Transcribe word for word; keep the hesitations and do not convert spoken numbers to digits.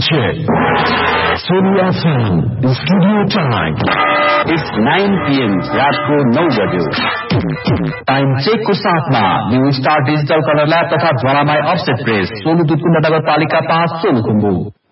check. Surya Fan, studio time. It's nine p.m. रात को नौ बजे. टाइम चेक को साथमा new star digital colour lab तथा ज्वालामाई अफसेट प्रेस सोलुदुतकुण्ड नगरपालिका पाँच सोलुखुम्बु.